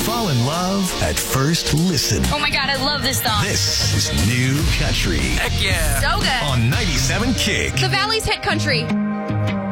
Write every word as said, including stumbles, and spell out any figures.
Fall in love at first listen. Oh my God, I love this song. This is New Country. Heck yeah. So good. On ninety-seven Kick. The Valley's hit country.